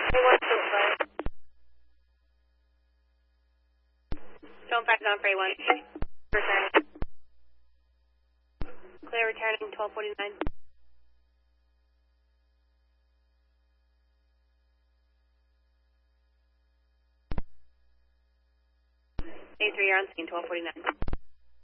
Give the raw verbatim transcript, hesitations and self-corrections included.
Stone five on for A one. Returning. Clear returning twelve forty-nine. A three, you're on scene twelve forty-nine.